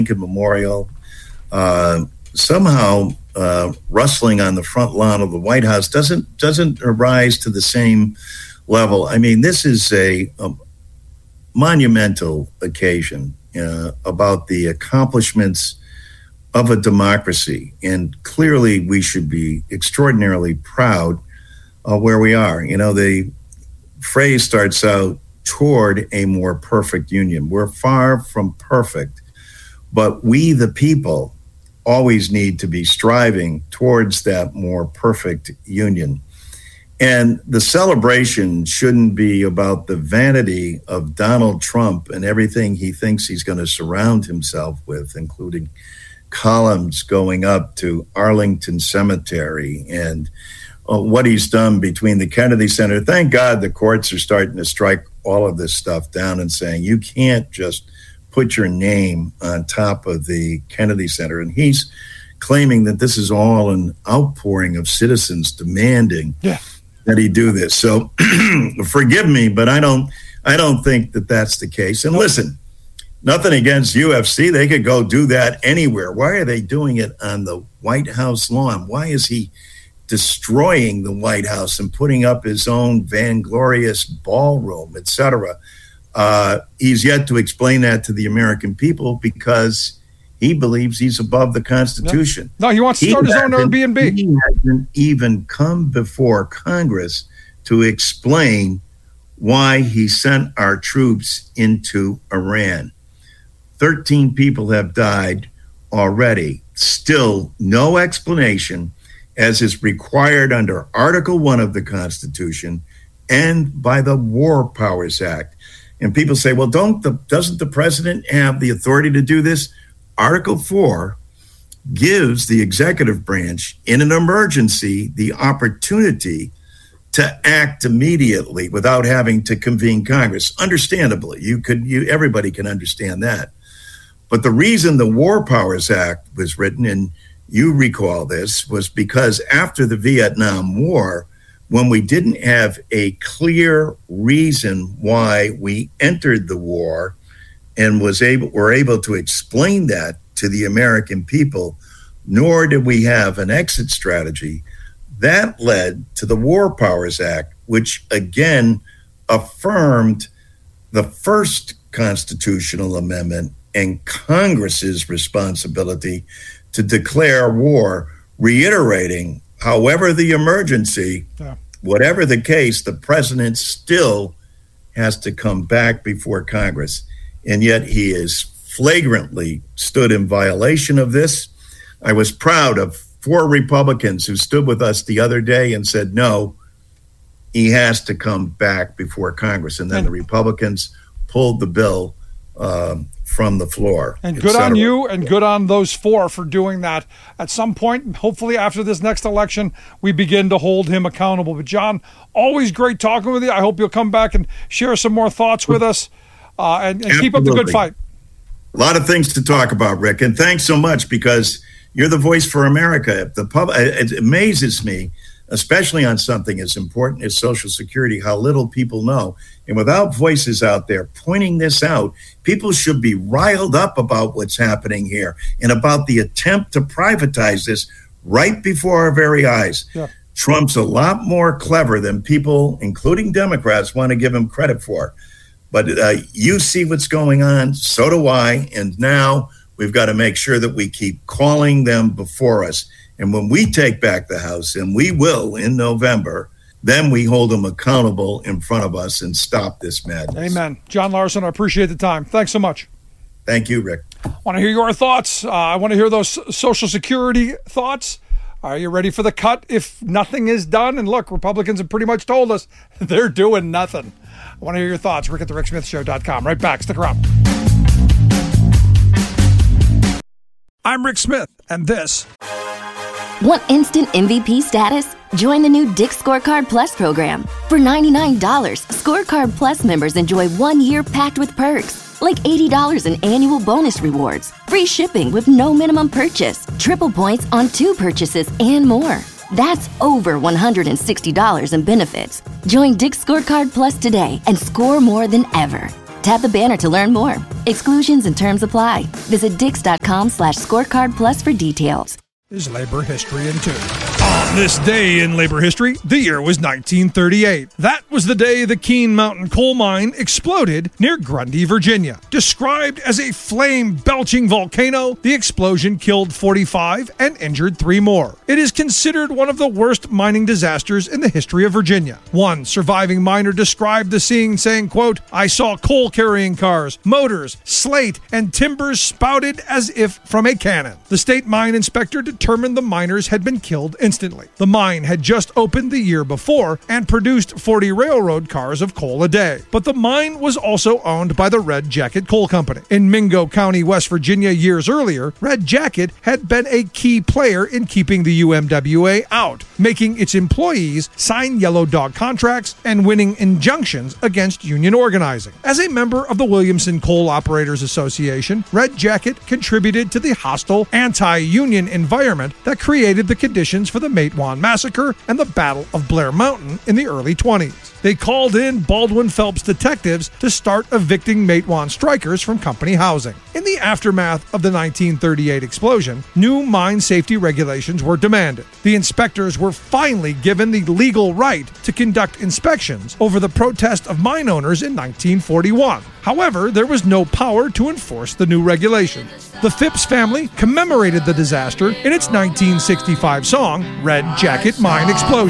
Lincoln Memorial, somehow rustling on the front lawn of the White House doesn't rise to the same level. I mean, this is a monumental occasion about the accomplishments of a democracy, and clearly we should be extraordinarily proud of where we are. You know, the phrase starts out, toward a more perfect union. We're far from perfect, but we, the people, always need to be striving towards that more perfect union. And the celebration shouldn't be about the vanity of Donald Trump and everything he thinks he's going to surround himself with, including columns going up to Arlington Cemetery and what he's done between the Kennedy Center. Thank God the courts are starting to strike all of this stuff down and saying you can't just put your name on top of the Kennedy Center. And he's claiming that this is all an outpouring of citizens demanding that he do this. So forgive me, but I don't think that that's the case. And listen, nothing against UFC. They could go do that anywhere. Why are they doing it on the White House lawn? Why is he destroying the White House and putting up his own vainglorious ballroom, etc.? He's yet to explain that to the American people because he believes he's above the Constitution. No, he wants to start his own Airbnb. He hasn't even come before Congress to explain why he sent our troops into Iran. 13 people have died already. Still no explanation, as is required under Article 1 of the Constitution and by the War Powers Act. And people say, well, doesn't the president have the authority to do this? Article 4 gives the executive branch in an emergency the opportunity to act immediately without having to convene Congress. Understandably, everybody can understand that. But the reason the War Powers Act was written, and you recall this, was because after the Vietnam War, when we didn't have a clear reason why we entered the war and were able to explain that to the American people, nor did we have an exit strategy, that led to the War Powers Act, which again affirmed the first constitutional amendment and Congress's responsibility to declare war, reiterating, however the emergency, whatever the case, the president still has to come back before Congress. And yet he is flagrantly stood in violation of this. I was proud of 4 Republicans who stood with us the other day and said, no, he has to come back before Congress. And then the Republicans pulled the bill from the floor. And good on you and good on those 4 for doing that. At some point, hopefully after this next election, we begin to hold him accountable. But John, always great talking with you. I hope you'll come back and share some more thoughts with us and keep up the good fight. A lot of things to talk about, Rick. And thanks so much because you're the voice for America. It amazes me, especially on something as important as Social Security, how little people know. And without voices out there pointing this out, people should be riled up about what's happening here and about the attempt to privatize this right before our very eyes. Yeah. Trump's a lot more clever than people, including Democrats, want to give him credit for. But you see what's going on, so do I, and now we've got to make sure that we keep calling them before us. And when we take back the House, and we will in November, then we hold them accountable in front of us and stop this madness. Amen. John Larson, I appreciate the time. Thanks so much. Thank you, Rick. I want to hear your thoughts. I want to hear those Social Security thoughts. Are you ready for the cut if nothing is done? And look, Republicans have pretty much told us they're doing nothing. I want to hear your thoughts. Rick at thericksmithshow.com. Right back. Stick around. I'm Rick Smith, and this. Want instant MVP status? Join the new Dick's Scorecard Plus program. For $99, Scorecard Plus members enjoy 1 year packed with perks, like $80 in annual bonus rewards, free shipping with no minimum purchase, triple points on 2 purchases, and more. That's over $160 in benefits. Join Dick's Scorecard Plus today and score more than ever. Tap the banner to learn more. Exclusions and terms apply. Visit Dix.com/scorecard plus for details. Is labor history in 2. On this day in labor history, the year was 1938. That was the day the Keene Mountain coal mine exploded near Grundy, Virginia. Described as a flame-belching volcano, the explosion killed 45 and injured 3 more. It is considered one of the worst mining disasters in the history of Virginia. One surviving miner described the scene saying, quote, "I saw coal-carrying cars, motors, slate, and timbers spouted as if from a cannon." The state mine inspector determined the miners had been killed instantly. The mine had just opened the year before and produced 40 railroad cars of coal a day. But the mine was also owned by the Red Jacket Coal Company. In Mingo County, West Virginia, years earlier, Red Jacket had been a key player in keeping the UMWA out, making its employees sign yellow dog contracts and winning injunctions against union organizing. As a member of the Williamson Coal Operators Association, Red Jacket contributed to the hostile anti-union environment that created the conditions for the Matewan Massacre and the Battle of Blair Mountain in the early 20s. They called in Baldwin Phelps detectives to start evicting Matewan strikers from company housing. In the aftermath of the 1938 explosion, new mine safety regulations were demanded. The inspectors were finally given the legal right to conduct inspections over the protest of mine owners in 1941. However, there was no power to enforce the new regulation. The Phipps family commemorated the disaster in its 1965 song, Red Jacket Mine Explosion.